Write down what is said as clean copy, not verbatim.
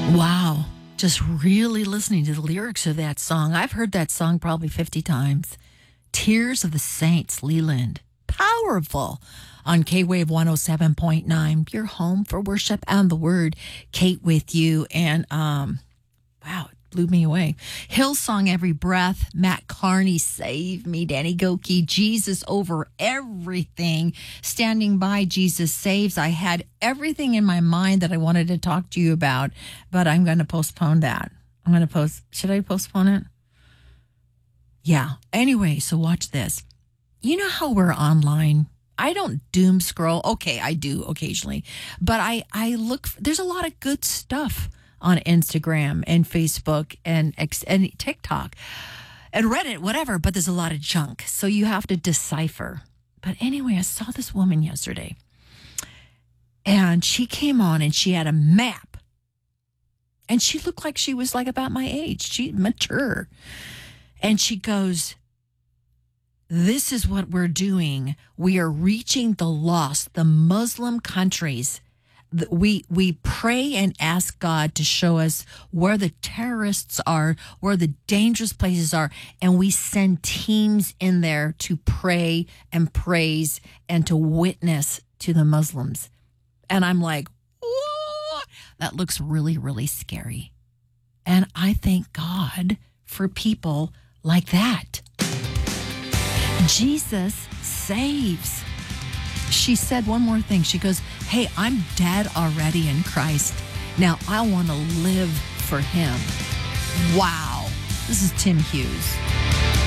Wow. Just really listening to the lyrics of that song. I've heard that song probably 50 times. Tears of the Saints, Leland. Powerful. On K-Wave 107.9, your home for worship and the word. Kate with you. And, wow, it blew me away. Hillsong, Every Breath. Matt Carney, Save Me. Danny Goki, Jesus Over Everything. Standing By, Jesus Saves. I had everything in my mind that I wanted to talk to you about, but I'm going to postpone that. Should I postpone it? Yeah. Anyway, so watch this. You know how we're online? I don't doom scroll. Okay, I do occasionally. But I look, there's a lot of good stuff on Instagram and Facebook and TikTok and Reddit, whatever. But there's a lot of junk. So you have to decipher. But anyway, I saw this woman yesterday. And she came on and she had a map. And she looked like she was like about my age. She mature. And she goes, this is what we're doing. We are reaching the lost, the Muslim countries. We pray and ask God to show us where the terrorists are, where the dangerous places are, and we send teams in there to pray and praise and to witness to the Muslims. And I'm like, whoa, that looks really, really scary. And I thank God for people like that. Jesus saves. She said one more thing. She goes, hey, I'm dead already in Christ. Now I want to live for him. Wow. This is Tim Hughes.